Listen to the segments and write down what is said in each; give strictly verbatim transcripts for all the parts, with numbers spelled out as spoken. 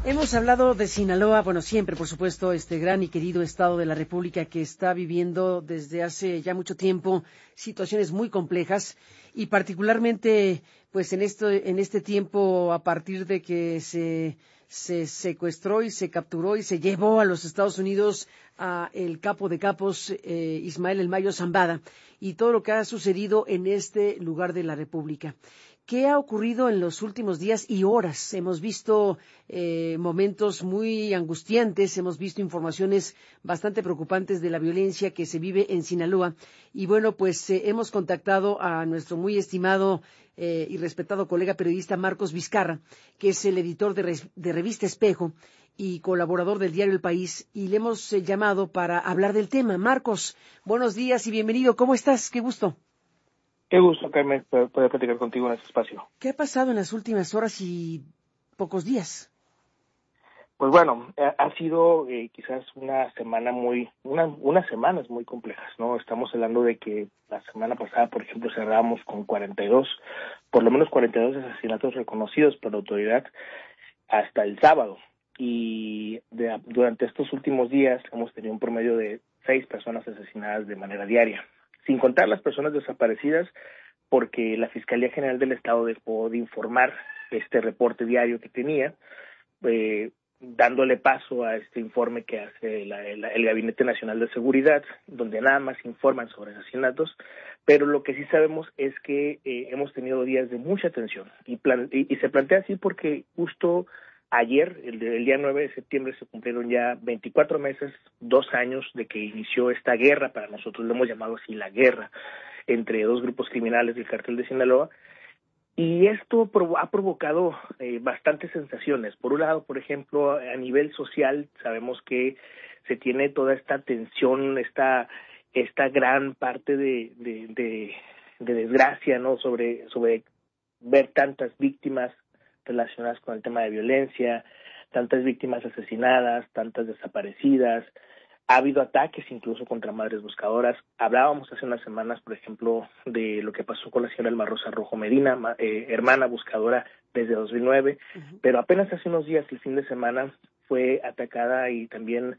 Hemos hablado de Sinaloa, bueno, siempre, por supuesto, este gran y querido estado de la República que está viviendo desde hace ya mucho tiempo situaciones muy complejas y particularmente, pues en esto, en este tiempo, a partir de que se, se secuestró y se capturó y se llevó a los Estados Unidos a el capo de capos eh, Ismael El Mayo Zambada y todo lo que ha sucedido en este lugar de la República. ¿Qué ha ocurrido en los últimos días y horas? Hemos visto eh, momentos muy angustiantes, hemos visto informaciones bastante preocupantes de la violencia que se vive en Sinaloa. Y bueno, pues eh, hemos contactado a nuestro muy estimado eh, y respetado colega periodista Marcos Vizcarra, que es el editor de, Re de Revista Espejo y colaborador del diario El País, y le hemos eh, llamado para hablar del tema. Marcos, buenos días y bienvenido. ¿Cómo estás? Qué gusto. Qué gusto, Carmen, poder platicar contigo en este espacio. ¿Qué ha pasado en las últimas horas y pocos días? Pues bueno, ha sido eh, quizás una semana muy, una, unas semanas muy complejas, ¿no? Estamos hablando de que la semana pasada, por ejemplo, cerramos con cuarenta y dos, por lo menos cuarenta y dos asesinatos reconocidos por la autoridad hasta el sábado. Y de, durante estos últimos días hemos tenido un promedio de seis personas asesinadas de manera diaria, sin contar las personas desaparecidas, porque la Fiscalía General del Estado dejó de informar este reporte diario que tenía, eh, dándole paso a este informe que hace la, el, el Gabinete Nacional de Seguridad, donde nada más informan sobre asesinatos, pero lo que sí sabemos es que eh, hemos tenido días de mucha tensión, y, plan, y, y se plantea así porque justo ayer, el, el día nueve de septiembre, se cumplieron ya veinticuatro meses, dos años de que inició esta guerra, para nosotros lo hemos llamado así la guerra, entre dos grupos criminales del cártel de Sinaloa, y esto provo ha provocado eh, bastantes sensaciones. Por un lado, por ejemplo, a nivel social, sabemos que se tiene toda esta tensión, esta esta gran parte de, de, de, de desgracia, ¿no? Sobre, sobre ver tantas víctimas relacionadas con el tema de violencia, tantas víctimas asesinadas, tantas desaparecidas. Ha habido ataques incluso contra madres buscadoras. Hablábamos hace unas semanas, por ejemplo, de lo que pasó con la señora Elma Rosa Rojo Medina, eh, hermana buscadora desde dos mil nueve, uh-huh. Pero apenas hace unos días, el fin de semana, fue atacada y también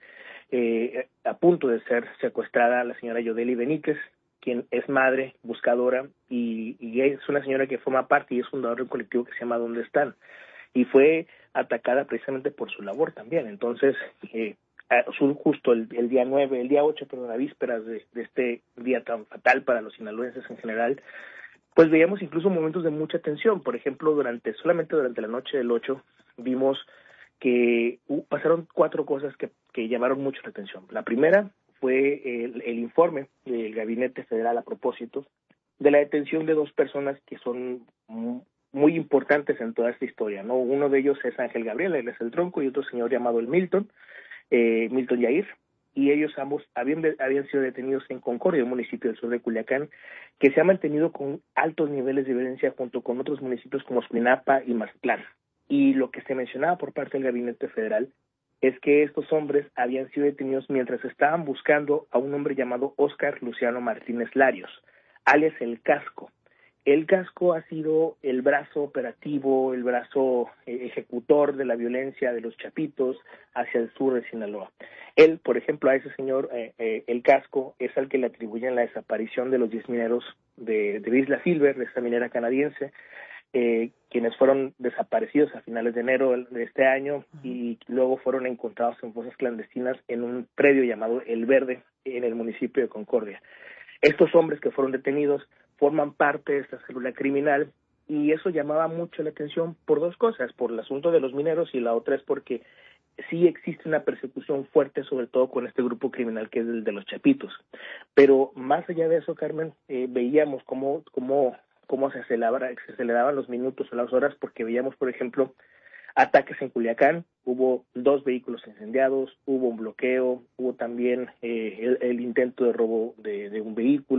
eh, a punto de ser secuestrada la señora Yodeli Benítez, quien es madre buscadora y, y es una señora que forma parte y es fundadora de un colectivo que se llama ¿Dónde están? Y fue atacada precisamente por su labor también. Entonces, eh, justo el, el día nueve, el día ocho, perdón, a vísperas de, de este día tan fatal para los sinaloenses en general, pues veíamos incluso momentos de mucha tensión. Por ejemplo, durante solamente durante la noche del ocho vimos que uh, pasaron cuatro cosas que, que llamaron mucho la atención. La primera fue el, el informe del Gabinete Federal a propósito de la detención de dos personas que son muy importantes en toda esta historia, ¿no? Uno de ellos es Ángel Gabriel, él es el Tronco, y otro señor llamado el Milton, eh, Milton Yair, y ellos ambos habían, habían sido detenidos en Concordia, un municipio del sur de Culiacán, que se ha mantenido con altos niveles de violencia junto con otros municipios como Escuinapa y Mazatlán. Y lo que se mencionaba por parte del Gabinete Federal es que estos hombres habían sido detenidos mientras estaban buscando a un hombre llamado Óscar Luciano Martínez Larios, alias El Casco. El Casco ha sido el brazo operativo, el brazo eh, ejecutor de la violencia de los Chapitos hacia el sur de Sinaloa. Él, por ejemplo, a ese señor, eh, eh, El Casco, es al que le atribuyen la desaparición de los diez mineros de, de Isla Silver, de esta minera canadiense, eh, quienes fueron desaparecidos a finales de enero de este año y luego fueron encontrados en fosas clandestinas en un predio llamado El Verde, en el municipio de Concordia. Estos hombres que fueron detenidos forman parte de esta célula criminal y eso llamaba mucho la atención por dos cosas, por el asunto de los mineros y la otra es porque sí existe una persecución fuerte, sobre todo con este grupo criminal que es el de los Chapitos. Pero más allá de eso, Carmen, eh, veíamos cómo, cómo, cómo se aceleraban, se aceleraban los minutos o las horas, porque veíamos, por ejemplo, ataques en Culiacán, hubo dos vehículos incendiados, hubo un bloqueo, hubo también eh, el, el intento de robo de, de un vehículo.